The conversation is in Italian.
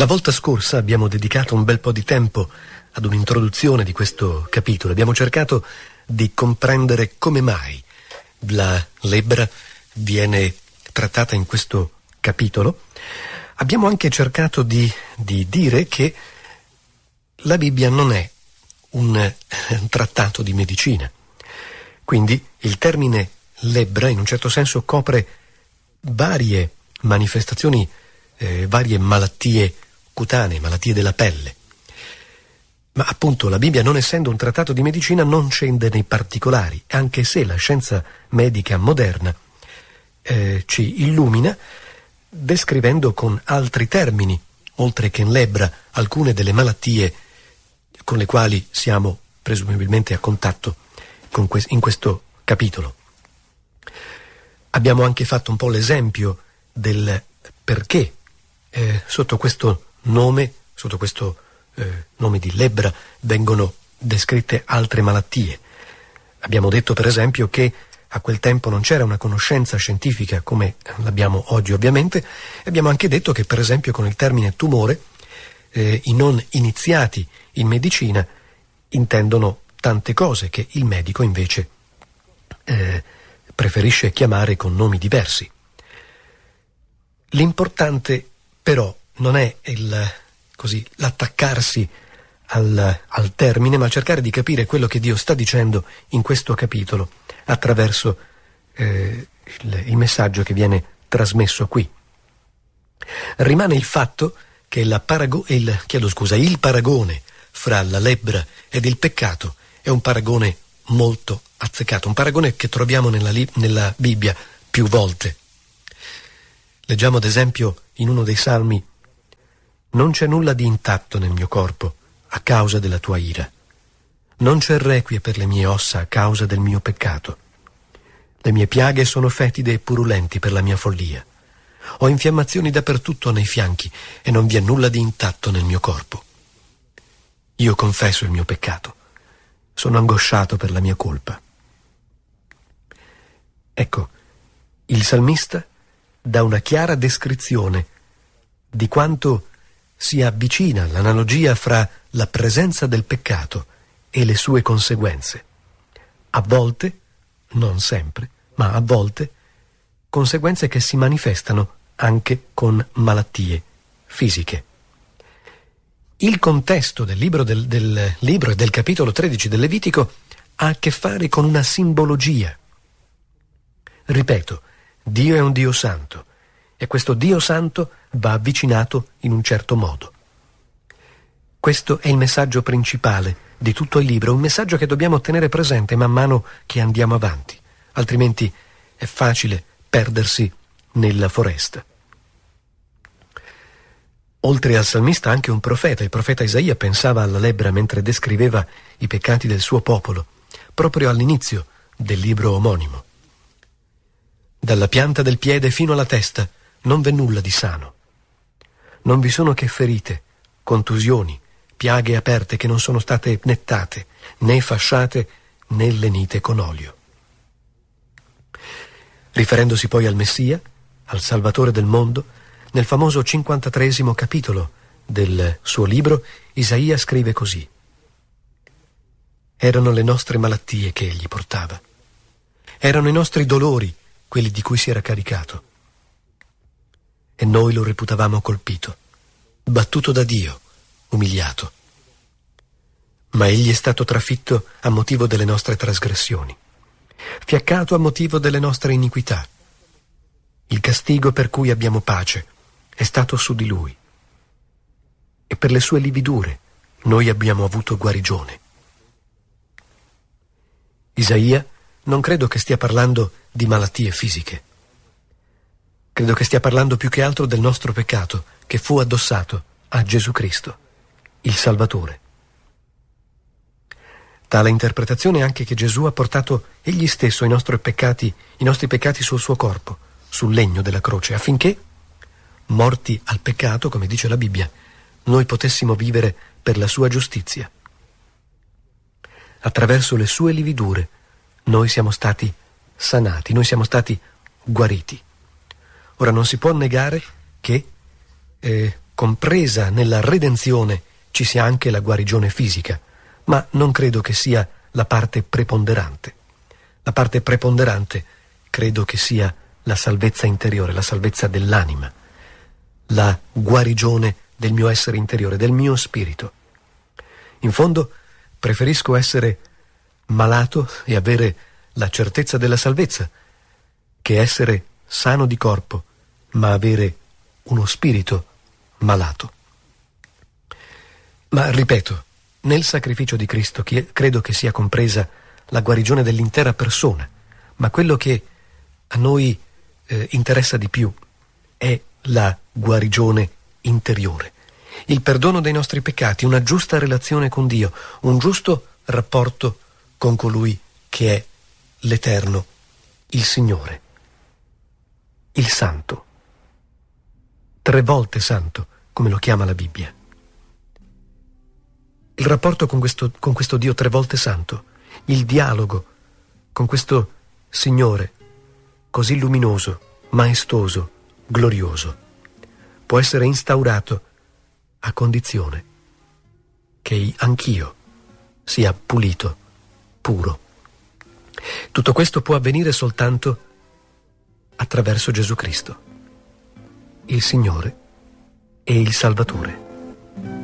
La volta scorsa abbiamo dedicato un bel po' di tempo ad un'introduzione di questo capitolo. Abbiamo cercato di comprendere come mai la lebbra viene trattata in questo capitolo. Abbiamo anche cercato di dire che la Bibbia non è un trattato di medicina. Quindi il termine lebbra in un certo senso copre varie manifestazioni, varie malattie cutanee, malattie della pelle. Ma appunto la Bibbia, non essendo un trattato di medicina, non scende nei particolari, anche se la scienza medica moderna ci illumina descrivendo con altri termini, oltre che in lebbra, alcune delle malattie con le quali siamo presumibilmente a contatto in questo capitolo. Abbiamo anche fatto un po' l'esempio del perché sotto questo nome di lebbra vengono descritte altre malattie. Abbiamo detto per esempio che a quel tempo non c'era una conoscenza scientifica come l'abbiamo oggi ovviamente, e abbiamo anche detto che per esempio con il termine tumore i non iniziati in medicina intendono tante cose che il medico invece preferisce chiamare con nomi diversi. L'importante però non è l'attaccarsi al termine, ma cercare di capire quello che Dio sta dicendo in questo capitolo attraverso il messaggio che viene trasmesso qui. Rimane il fatto che il paragone fra la lebbra ed il peccato è un paragone molto azzeccato, un paragone che troviamo nella Bibbia più volte. Leggiamo ad esempio in uno dei Salmi: «Non c'è nulla di intatto nel mio corpo a causa della tua ira. Non c'è requie per le mie ossa a causa del mio peccato. Le mie piaghe sono fetide e purulenti per la mia follia. Ho infiammazioni dappertutto nei fianchi e non vi è nulla di intatto nel mio corpo. Io confesso il mio peccato. Sono angosciato per la mia colpa». Ecco, il salmista dà una chiara descrizione di quanto sia vicina l'analogia fra la presenza del peccato e le sue conseguenze. A volte, non sempre, ma a volte, conseguenze che si manifestano anche con malattie fisiche. Il contesto del libro e del capitolo 13 del Levitico ha a che fare con una simbologia. Ripeto, Dio è un Dio santo e questo Dio santo va avvicinato in un certo modo. Questo è il messaggio principale di tutto il libro, un messaggio che dobbiamo tenere presente man mano che andiamo avanti, altrimenti è facile perdersi nella foresta. Oltre al salmista anche un profeta, il profeta Isaia, pensava alla lebbra mentre descriveva i peccati del suo popolo, proprio all'inizio del libro omonimo. Dalla pianta del piede fino alla testa non v'è nulla di sano. Non vi sono che ferite, contusioni, piaghe aperte che non sono state nettate, né fasciate, né lenite con olio. Riferendosi poi al Messia, al Salvatore del mondo, nel famoso 53° capitolo del suo libro, Isaia scrive così: «Erano le nostre malattie che egli portava. Erano i nostri dolori quelli di cui si era caricato. E noi lo reputavamo colpito, battuto da Dio, umiliato. Ma egli è stato trafitto a motivo delle nostre trasgressioni, fiaccato a motivo delle nostre iniquità. Il castigo per cui abbiamo pace è stato su di lui. E per le sue lividure noi abbiamo avuto guarigione». Isaia non credo che stia parlando di malattie fisiche. Credo che stia parlando più che altro del nostro peccato che fu addossato a Gesù Cristo, il Salvatore. Tale interpretazione è anche che Gesù ha portato egli stesso i nostri peccati sul suo corpo, sul legno della croce, affinché, morti al peccato, come dice la Bibbia, noi potessimo vivere per la sua giustizia. Attraverso le sue lividure noi siamo stati sanati, noi siamo stati guariti. Ora non si può negare che compresa nella redenzione ci sia anche la guarigione fisica, ma non credo che sia la parte preponderante. La parte preponderante credo che sia la salvezza interiore, la salvezza dell'anima, la guarigione del mio essere interiore, del mio spirito. In fondo, preferisco essere malato e avere la certezza della salvezza che essere sano di corpo, ma avere uno spirito malato. Ma ripeto, nel sacrificio di Cristo credo che sia compresa la guarigione dell'intera persona, ma quello che a noi interessa di più è la guarigione interiore, il perdono dei nostri peccati, una giusta relazione con Dio, un giusto rapporto con colui che è l'Eterno, il Signore, il Santo, 3 volte Santo, come lo chiama la Bibbia. Il rapporto con questo Dio 3 volte Santo, il dialogo con questo Signore così luminoso, maestoso, glorioso, può essere instaurato a condizione che anch'io sia pulito, puro. Tutto questo può avvenire soltanto attraverso Gesù Cristo, il Signore e il Salvatore.